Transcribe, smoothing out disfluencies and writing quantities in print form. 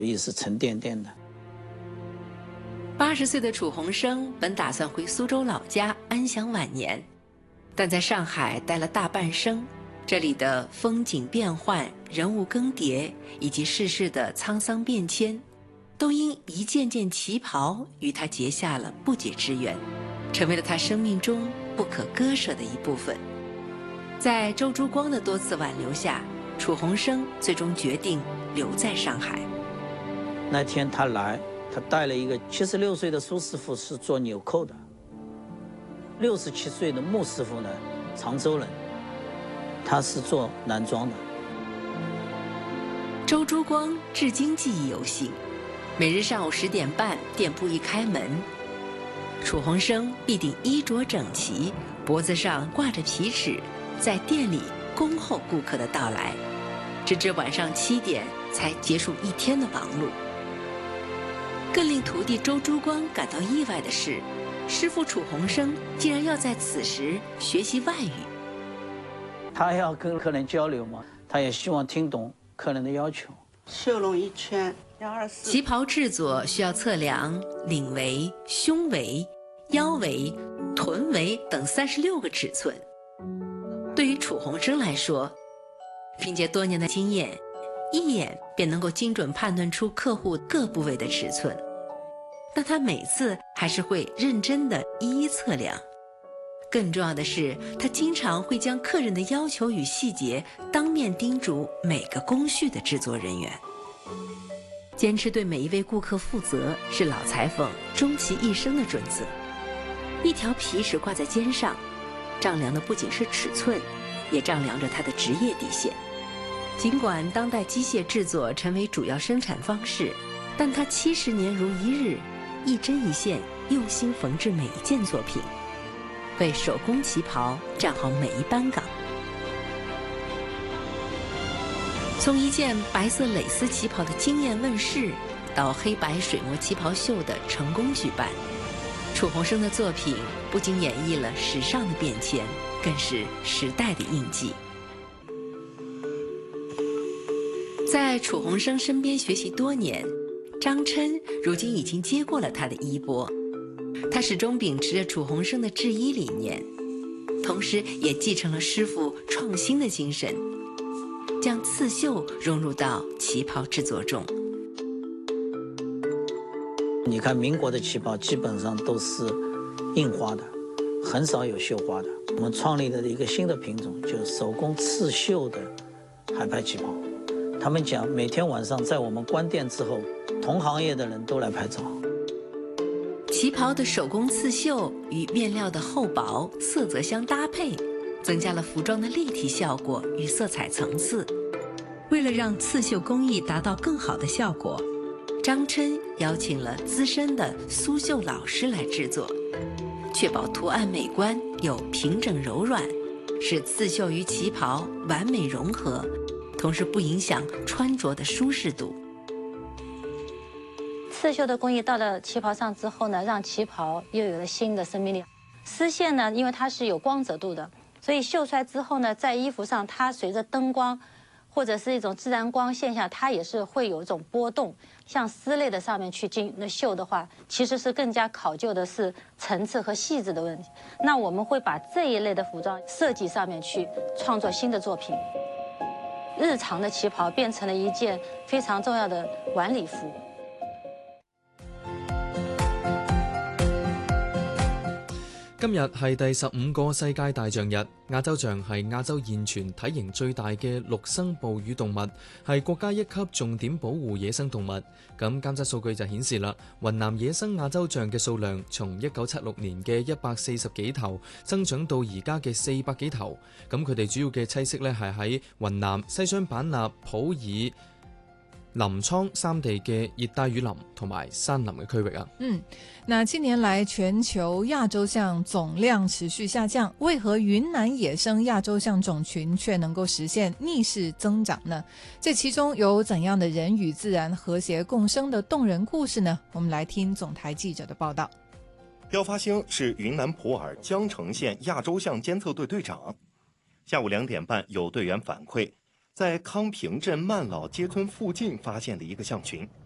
也是沉甸甸的。 80岁的楚鸿生本打算回苏州老家安享晚年，但在上海待了大半生，这里的风景变幻、人物更迭以及世事的沧桑变迁，都因一件件旗袍与他结下了不解之缘，成为了他生命中不可割舍的一部分。在周珠光的多次挽留下，楚鸿生最终决定留在上海。 那天他来，他带了一个76岁的苏师傅，是做纽扣的；67岁的穆师傅呢，常州人，他是做男装的。 周珠光至今记忆犹新，每日上午10点半，店铺一开门，楚鸿生必定衣着整齐，脖子上挂着皮尺，在店里恭候顾客的到来，直至晚上7点才结束一天的忙碌。更令徒弟周珠光感到意外的是，师傅楚鸿生竟然要在此时学习外语。 他要跟客人交流嘛，他也希望听懂客人的要求。 绣拢一圈124。 旗袍制作需要测量领围、胸围、腰围、臀围等36个尺寸。对于楚鸿生来说，凭借多年的经验，一眼便能够精准判断出客户各部位的尺寸，但他每次还是会认真地一一测量。更重要的是，他经常会将客人的要求与细节当面叮嘱每个工序的制作人员。坚持对每一位顾客负责，是老裁缝终其一生的准则。一条皮尺挂在肩上，丈量的不仅是尺寸，也丈量着他的职业底线。尽管当代机械制作成为主要生产方式，但他70年如一日，一针一线用心缝制每一件作品，为手工旗袍站好每一班岗。从一件白色蕾丝旗袍的惊艳问世，到黑白水墨旗袍秀的成功举办，楚鸿生的作品不仅演绎了时尚的变迁，更是时代的印记。在楚鸿生身边学习多年，张琛如今已经接过了他的衣钵。他始终秉持着楚鸿生的制衣理念，同时也继承了师傅创新的精神，将刺绣融入到旗袍制作中。 你看民国的旗袍基本上都是印花的，很少有绣花的。我们创立了一个新的品种，就是手工刺绣的海派旗袍。他们讲每天晚上在我们关店之后，同行业的人都来拍照。 旗袍的手工刺绣与面料的厚薄、色泽相搭配，增加了服装的立体效果与色彩层次。为了让刺绣工艺达到更好的效果，张琛邀请了资深的苏绣老师来制作，确保图案美观又平整柔软，使刺绣与旗袍完美融合，同时不影响穿着的舒适度。 刺绣的工艺到了旗袍上之后呢，让旗袍又有了新的生命力。丝线呢，因为它是有光泽度的，所以绣出来之后呢，在衣服上它随着灯光或者是一种自然光现象，它也是会有一种波动。像丝类的上面去绣的话，其实是更加考究的是层次和细致的问题。那我们会把这一类的服装设计上面去创作新的作品。日常的旗袍变成了一件非常重要的晚礼服。 今日係第15個世界大象日。亞洲象係亞洲現存體型最大嘅陸生哺乳動物，係國家1級重點保護野生動物。咁監測數據就顯示啦，雲南野生亞洲象嘅數量從1976年嘅140幾頭增長到而家嘅400幾頭。咁佢哋主要嘅棲息咧係喺雲南、西雙版納、普洱、臨滄三地嘅熱帶雨林同埋山林嘅區域啊。 那近年來全球亞洲象總量持續下降，為何雲南野生亞洲象種群卻能夠實現逆勢增長呢？這其中有怎樣的人與自然和諧共生的動人故事呢？我們來聽總台記者的報道。 廖發興是雲南普洱江城縣亞洲象監測隊隊長。下午2點半，有隊員反饋在康平鎮萬老街村附近發現了一個象群，